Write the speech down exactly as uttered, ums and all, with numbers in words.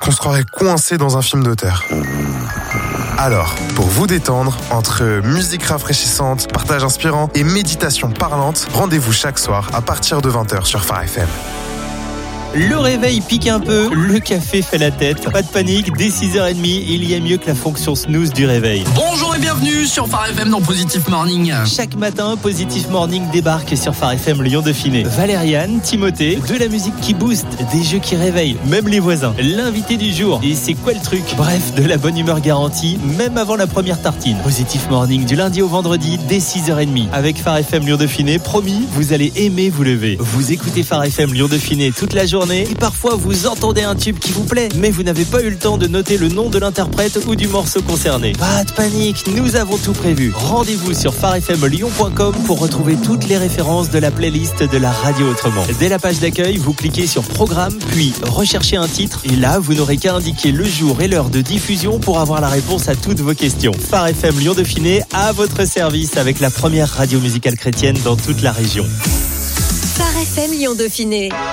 qu'on se croirait coincé dans un film d'auteur. Alors, pour vous détendre, entre musique rafraîchissante, partage inspirant et méditation parlante, rendez-vous chaque soir à partir de vingt heures sur Phare F M. Le réveil pique un peu, le café fait la tête. Pas de panique, dès six heures trente, il y a mieux que la fonction snooze du réveil. Bonjour et bienvenue sur Phare F M dans Positive Morning. Chaque matin, Positive Morning débarque sur Phare F M Lyon Dauphiné. Valériane, Timothée, de la musique qui booste, des jeux qui réveillent, même les voisins. L'invité du jour, et c'est quoi le truc ? Bref, de la bonne humeur garantie, même avant la première tartine. Positive Morning du lundi au vendredi, dès six heures trente. Avec Phare F M Lyon Dauphiné, promis, vous allez aimer vous lever. Vous écoutez Phare F M Lyon Dauphiné toute la journée. Et parfois vous entendez un tube qui vous plaît, mais vous n'avez pas eu le temps de noter le nom de l'interprète ou du morceau concerné. Pas de panique, nous avons tout prévu. Rendez-vous sur phare f m lyon point com pour retrouver toutes les références de la playlist de la radio autrement. Dès la page d'accueil, vous cliquez sur Programme, puis recherchez un titre, et là vous n'aurez qu'à indiquer le jour et l'heure de diffusion pour avoir la réponse à toutes vos questions. Phare F M Lyon Dauphiné à votre service avec la première radio musicale chrétienne dans toute la région. Phare F M Lyon Dauphiné.